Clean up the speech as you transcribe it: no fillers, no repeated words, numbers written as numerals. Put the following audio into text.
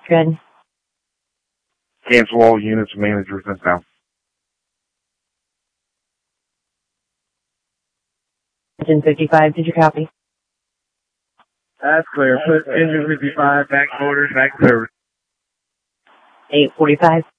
Good. Cancel all units, managers, and now. Engine 55, did you copy? That's clear. Put engine 55 back orders, back service. 845.